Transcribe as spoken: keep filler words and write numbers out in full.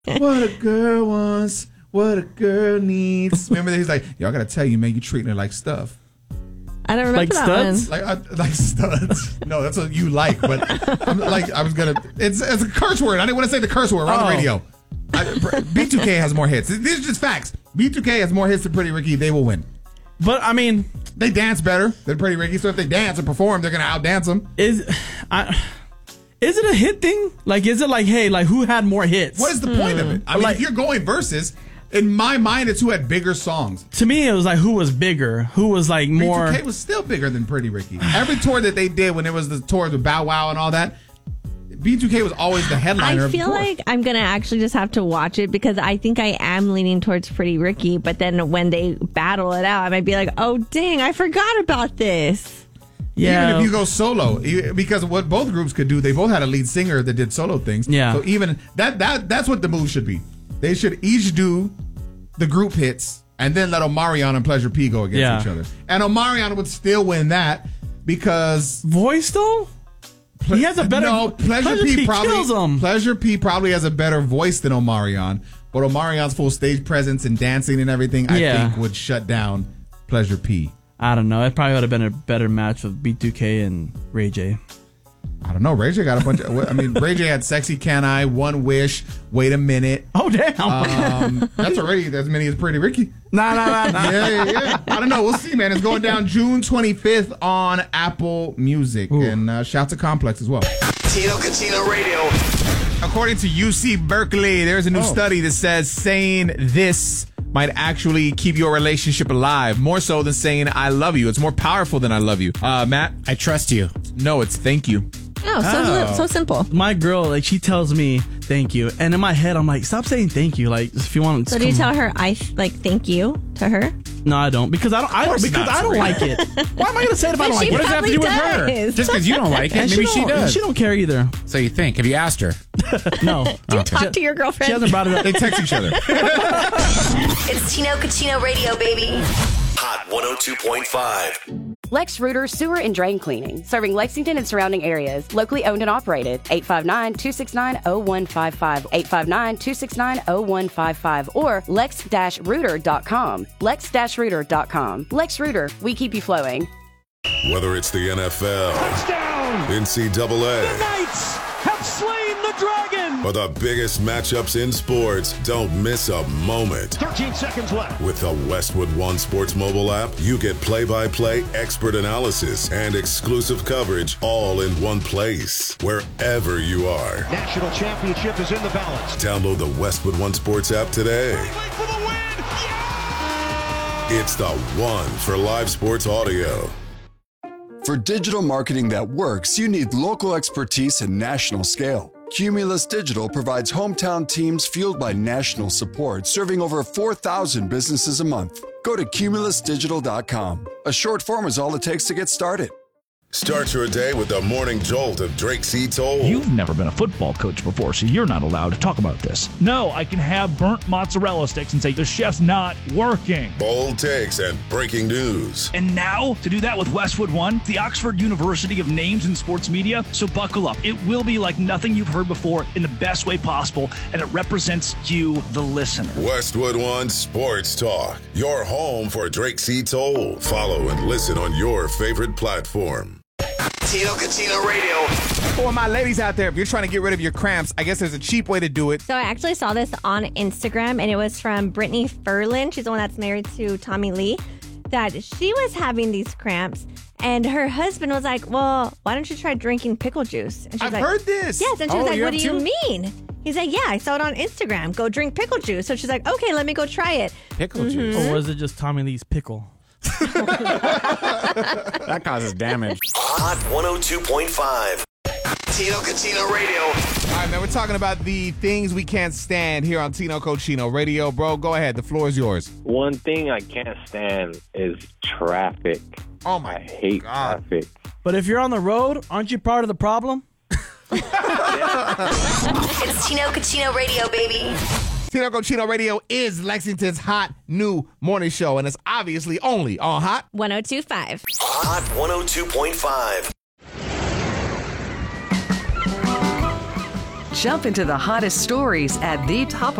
What a girl wants, what a girl needs. Remember, he's like, yo, I gotta tell you, man, you treating her like stuff. I don't remember like that studs? one. Like uh, like studs. No, that's what you like. But I'm like, I was gonna. It's it's a curse word. I didn't want to say the curse word. We're on Oh. the radio. I, B two K has more hits. These are just facts. B two K has more hits than Pretty Ricky. They will win. But I mean, they dance better than Pretty Ricky. So if they dance and perform, they're gonna outdance them. Is I. Is it a hit thing? Like, is it like, hey, like who had more hits? What is the point of it? I mean, Like- if you're going versus, in my mind, it's who had bigger songs. To me, it was like who was bigger, who was like more. B two K was still bigger than Pretty Ricky. Every tour that they did when it was the tour with Bow Wow and all that, B two K was always the headliner. I of the feel tour. like I'm going to actually just have to watch it because I think I am leaning towards Pretty Ricky. But then when they battle it out, I might be like, oh, dang, I forgot about this. Yeah. Even if you go solo, you- because what both groups could do, they both had a lead singer that did solo things. Yeah. So even that that that's what the move should be. They should each do the group hits and then let Omarion and Pleasure P go against Yeah. each other. And Omarion would still win that because voice though. He has a better. no Pleasure, Pleasure P, P probably kills him. Pleasure P probably has a better voice than Omarion, but Omarion's full stage presence and dancing and everything, I Yeah. think, would shut down Pleasure P. I don't know. It probably would have been a better match with B two K and Ray J. I don't know. Ray J got a bunch of. I mean, Ray J had "Sexy Can I," "One Wish," "Wait a Minute." Oh damn! Um, that's already as many as Pretty Ricky. Nah, nah, nah, nah. Yeah, yeah, yeah. I don't know. We'll see, man. It's going down June twenty-fifth on Apple Music, Ooh. and uh, shout to Complex as well. Tino Cucino Radio. According to U C Berkeley, there's a new oh. study that says saying this might actually keep your relationship alive, more so than saying I love you. It's more powerful than I love you. Uh, Matt? I trust you. No, it's thank you. Oh, so, Oh. so simple. My girl, like, she tells me thank you, and in my head, I'm like, stop saying thank you. Like, if you want. So do you tell her I like thank you to her? No, I don't because I don't. I don't because not, I don't like it. Why am I going to say it if I don't But like she it? What does that have to do with her? does. Just because you don't like it, And maybe she, don't- does. She don't care either. So you think? Have you asked her? No. Do you talk to your girlfriend? She hasn't brought it up. They text each other. It's Tino Cucino Radio, baby. Hot one oh two point five. Lex Reuter Sewer and Drain Cleaning, serving Lexington and surrounding areas. Locally owned and operated. eight five nine, two six nine, zero one five five. eight five nine, two six nine, zero one five five. Or lex dash reuter dot com. lex dash reuter dot com. Lex Reuter, we keep you flowing. Whether it's the N F L, touchdown, N C double A, the Knights have slain the dragon, or the biggest matchups in sports, don't miss a moment. thirteen seconds left. With the Westwood One Sports mobile app, you get play-by-play expert analysis and exclusive coverage all in one place, wherever you are. National championship is in the balance. Download the Westwood One Sports app today. For the win. Yeah! It's the one for live sports audio. For digital marketing that works, you need local expertise and national scale. Cumulus Digital provides hometown teams fueled by national support, serving over four thousand businesses a month. Go to cumulus digital dot com. A short form is all it takes to get started. Start your day with the morning jolt of Drake C. Toll. You've never been a football coach before, so you're not allowed to talk about this. No, I can have burnt mozzarella sticks and say the chef's not working. Bold takes and breaking news. And now, to do that with Westwood One, the Oxford University of names in sports media, so buckle up. It will be like nothing you've heard before in the best way possible, and it represents you, the listener. Westwood One Sports Talk, your home for Drake C. Toll. Follow and listen on your favorite platform. Tino Cucino Radio. For my ladies out there, if you're trying to get rid of your cramps, I guess there's a cheap way to do it. So I actually saw this on Instagram, and it was from Brittany Ferlin. She's the one that's married to Tommy Lee. That she was having these cramps, and her husband was like, well, why don't you try drinking pickle juice? And she's I've like, heard this. Yes, and she was Oh, like, you what do have you too? mean? He's like, yeah, I saw it on Instagram. Go drink pickle juice. So she's like, okay, let me go try it. Pickle Mhm. juice. Or was it just Tommy Lee's pickle? That causes damage. Hot one oh two point five. Tino Cucino Radio. All right, man, we're talking about the things we can't stand here on Tino Cucino Radio. Bro, go ahead. The floor is yours. One thing I can't stand is traffic. Oh, my I hate God. traffic. But if you're on the road, aren't you part of the problem? It's Tino Cucino Radio, baby. Tino Cucino Radio is Lexington's hot new morning show, and it's obviously only on Hot one oh two point five. Hot one oh two point five. Jump into the hottest stories at the top